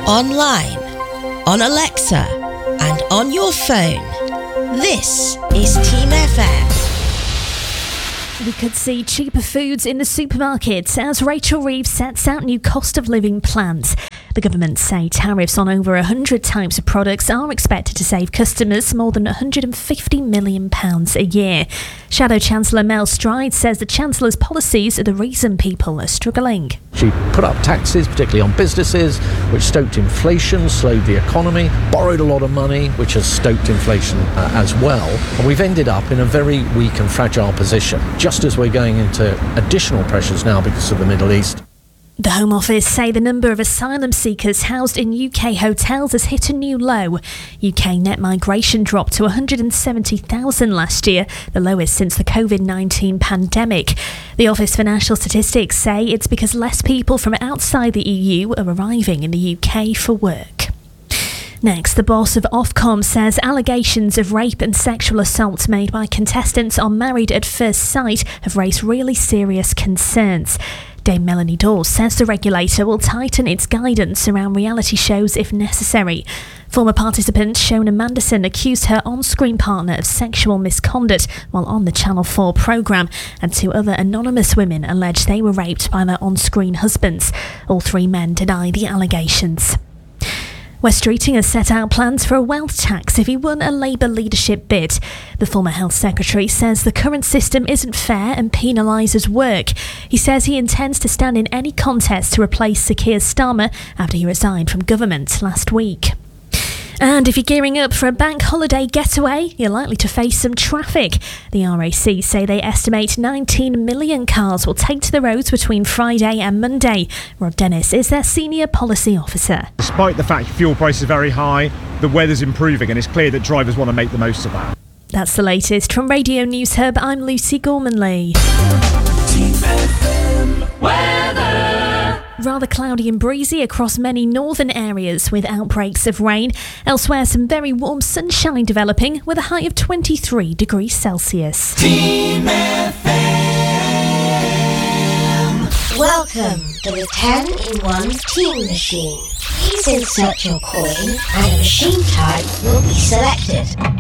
online, on Alexa, and on your phone. This is Team FM. We could see cheaper foods in the supermarkets as Rachel Reeves sets out new cost of living plans. The government say tariffs on over 100 types of products are expected to save customers more than £150 million a year. Shadow Chancellor Mel Stride says the Chancellor's policies are the reason people are struggling. She put up taxes, particularly on businesses, which stoked inflation, slowed the economy, borrowed a lot of money, which has stoked inflation as well. And we've ended up in a very weak and fragile position, just as we're going into additional pressures now because of the Middle East. The Home Office say the number of asylum seekers housed in UK hotels has hit a new low. UK net migration dropped to 170,000 last year, the lowest since the COVID-19 pandemic. The Office for National Statistics say it's because less people from outside the EU are arriving in the UK for work. Next, the boss of Ofcom says allegations of rape and sexual assault made by contestants on Married at First Sight have raised really serious concerns. Dame Melanie Dawes says the regulator will tighten its guidance around reality shows if necessary. Former participant Shona Manderson accused her on-screen partner of sexual misconduct while on the Channel 4 programme, and 2 other anonymous women alleged they were raped by their on-screen husbands. All 3 men deny the allegations. Wes Streeting has set out plans for a wealth tax if he won a Labour leadership bid. The former Health Secretary says the current system isn't fair and penalises work. He says he intends to stand in any contest to replace Sir Keir Starmer after he resigned from government last week. And if you're gearing up for a bank holiday getaway, you're likely to face some traffic. The RAC say they estimate 19 million cars will take to the roads between Friday and Monday. Rod Dennis is their senior policy officer. Despite the fact fuel prices are very high, the weather's improving and it's clear that drivers want to make the most of that. That's the latest from Radio News Hub. I'm Lucy Gormanley. Rather cloudy and breezy across many northern areas with outbreaks of rain. Elsewhere, some very warm sunshine developing with a high of 23 degrees Celsius. Team FM. Welcome to the 10-in-1 Team Machine. Please insert your coin and a machine type will be selected.